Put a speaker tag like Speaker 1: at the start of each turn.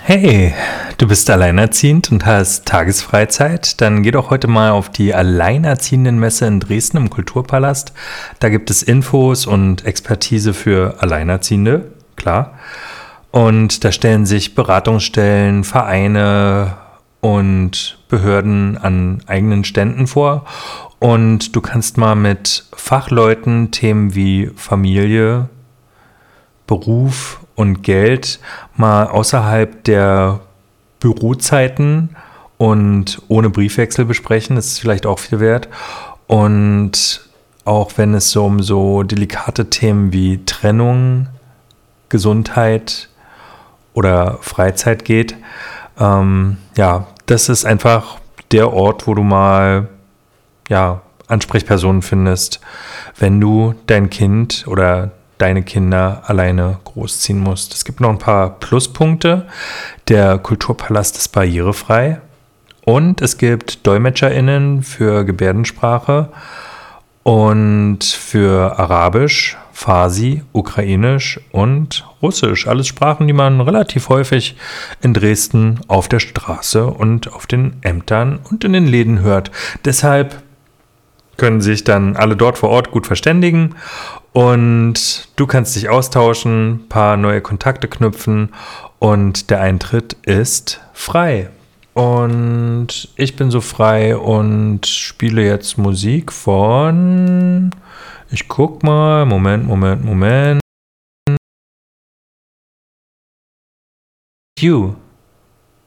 Speaker 1: Hey, du bist alleinerziehend und hast Tagesfreizeit? Dann geh doch heute mal auf die Alleinerziehendenmesse in Dresden im Kulturpalast. Da gibt es Infos und Expertise für Alleinerziehende, klar. Und da stellen sich Beratungsstellen, Vereine und Behörden an eigenen Ständen vor. Und du kannst mal mit Fachleuten Themen wie Familie, Beruf und Geld mal außerhalb der Bürozeiten und ohne Briefwechsel besprechen. Das ist vielleicht auch viel wert. Und auch wenn es so um so delikate Themen wie Trennung, Gesundheit oder Freizeit geht, das ist einfach der Ort, wo du mal Ansprechpersonen findest, wenn du dein Kind oder deine Kinder alleine großziehen musst. Es gibt noch ein paar Pluspunkte. Der Kulturpalast ist barrierefrei und es gibt DolmetscherInnen für Gebärdensprache und für Arabisch, Farsi, Ukrainisch und Russisch. Alles Sprachen, die man relativ häufig in Dresden auf der Straße und auf den Ämtern und in den Läden hört. Deshalb können sich dann alle dort vor Ort gut verständigen und du kannst dich austauschen, ein paar neue Kontakte knüpfen und der Eintritt ist frei. Und ich bin so frei und spiele jetzt Musik von, ich guck mal, Moment. You.